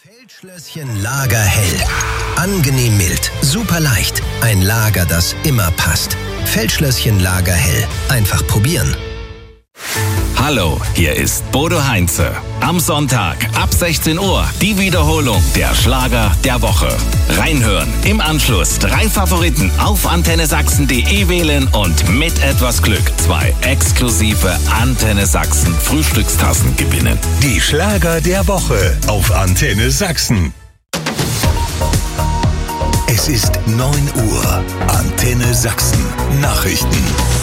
Feldschlösschen Lagerhell. Angenehm mild, super leicht. Ein Lager, das immer passt. Feldschlösschen Lagerhell. Einfach probieren. Hallo, hier ist Bodo Heinze. Am Sonntag ab 16 Uhr die Wiederholung der Schlager der Woche. Reinhören, im Anschluss 3 Favoriten auf antennesachsen.de wählen und mit etwas Glück 2 exklusive Antenne Sachsen Frühstückstassen gewinnen. Die Schlager der Woche auf Antenne Sachsen. Es ist 9 Uhr. Antenne Sachsen. Nachrichten.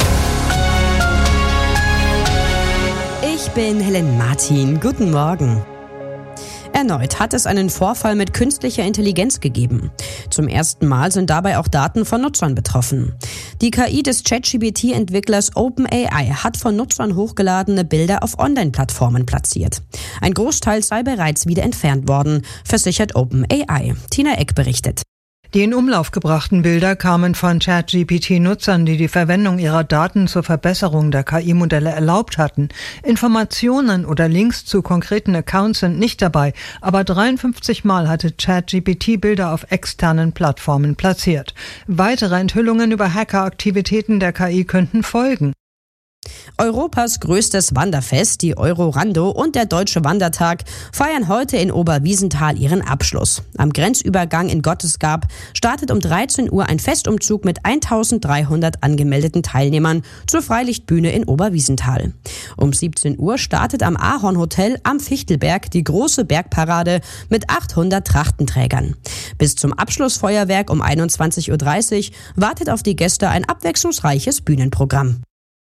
Ich bin Helen Martin. Guten Morgen. Erneut hat es einen Vorfall mit künstlicher Intelligenz gegeben. Zum ersten Mal sind dabei auch Daten von Nutzern betroffen. Die KI des ChatGPT-Entwicklers OpenAI hat von Nutzern hochgeladene Bilder auf Online-Plattformen platziert. Ein Großteil sei bereits wieder entfernt worden, versichert OpenAI. Tina Eck berichtet. Die in Umlauf gebrachten Bilder kamen von ChatGPT-Nutzern, die die Verwendung ihrer Daten zur Verbesserung der KI-Modelle erlaubt hatten. Informationen oder Links zu konkreten Accounts sind nicht dabei, aber 53 Mal hatte ChatGPT Bilder auf externen Plattformen platziert. Weitere Enthüllungen über Hackeraktivitäten der KI könnten folgen. Europas größtes Wanderfest, die Eurorando und der Deutsche Wandertag feiern heute in Oberwiesenthal ihren Abschluss. Am Grenzübergang in Gottesgab startet um 13 Uhr ein Festumzug mit 1300 angemeldeten Teilnehmern zur Freilichtbühne in Oberwiesenthal. Um 17 Uhr startet am Ahornhotel am Fichtelberg die große Bergparade mit 800 Trachtenträgern. Bis zum Abschlussfeuerwerk um 21.30 Uhr wartet auf die Gäste ein abwechslungsreiches Bühnenprogramm.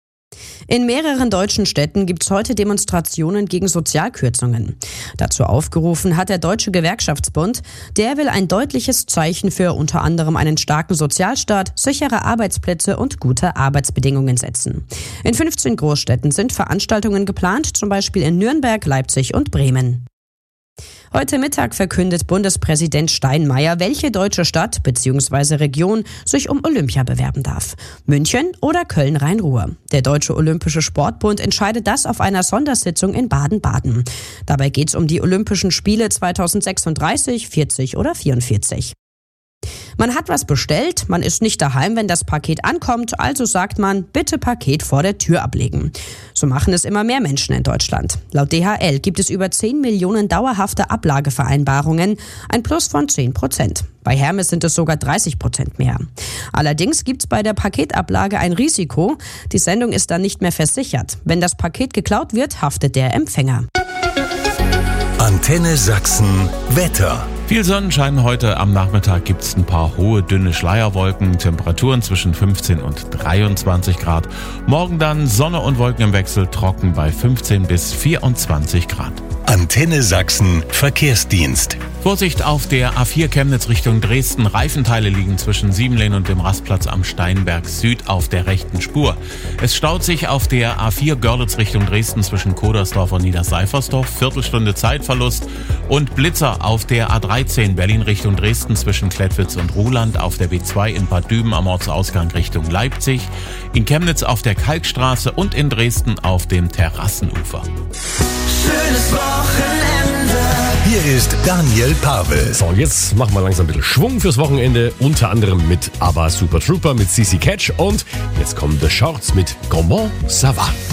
In mehreren deutschen Städten gibt es heute Demonstrationen gegen Sozialkürzungen. Dazu aufgerufen hat der Deutsche Gewerkschaftsbund. Der will ein deutliches Zeichen für unter anderem einen starken Sozialstaat, sichere Arbeitsplätze und gute Arbeitsbedingungen setzen. In 15 Großstädten sind Veranstaltungen geplant, zum Beispiel in Nürnberg, Leipzig und Bremen. Heute Mittag verkündet Bundespräsident Steinmeier, welche deutsche Stadt bzw. Region sich um Olympia bewerben darf. München oder Köln-Rhein-Ruhr. Der Deutsche Olympische Sportbund entscheidet das auf einer Sondersitzung in Baden-Baden. Dabei geht es um die Olympischen Spiele 2036, 40 oder 44. Man hat was bestellt, man ist nicht daheim, wenn das Paket ankommt, also sagt man, bitte Paket vor der Tür ablegen. So machen es immer mehr Menschen in Deutschland. Laut DHL gibt es über 10 Millionen dauerhafte Ablagevereinbarungen, ein Plus von 10%. Bei Hermes sind es sogar 30% mehr. Allerdings gibt es bei der Paketablage ein Risiko. Die Sendung ist dann nicht mehr versichert. Wenn das Paket geklaut wird, haftet der Empfänger. Antenne Sachsen Wetter. Viel Sonnenschein heute. Am Nachmittag gibt es ein paar hohe, dünne Schleierwolken. Temperaturen zwischen 15 und 23 Grad. Morgen dann Sonne und Wolken im Wechsel, trocken bei 15 bis 24 Grad. Antenne Sachsen Verkehrsdienst. Vorsicht auf der A4 Chemnitz Richtung Dresden. Reifenteile liegen zwischen Siebenlehn und dem Rastplatz am Steinberg Süd auf der rechten Spur. Es staut sich auf der A4 Görlitz Richtung Dresden zwischen Kodersdorf und Niederseifersdorf. Viertelstunde Zeitverlust. Und Blitzer auf der A13 Berlin Richtung Dresden zwischen Klettwitz und Ruhland. Auf der B2 in Bad Düben am Ortsausgang Richtung Leipzig. In Chemnitz auf der Kalkstraße und in Dresden auf dem Terrassenufer. Schönes Wochenende. Hier ist Daniel Pavel. So, jetzt machen wir langsam ein bisschen Schwung fürs Wochenende. Unter anderem mit ABBA Super Trooper, mit CC Catch. Und jetzt kommen The Shorts mit Comment ça va.